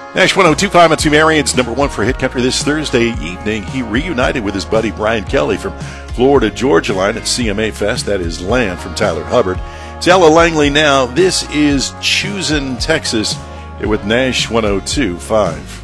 Nash 102.5 at Marion's number one for Hit Country this Thursday evening. He reunited with his buddy Brian Kelly from Florida Georgia Line at CMA Fest. That is Land from Tyler Hubbard. It's Ella Langley now. This is Choosin' Texas with Nash 102.5.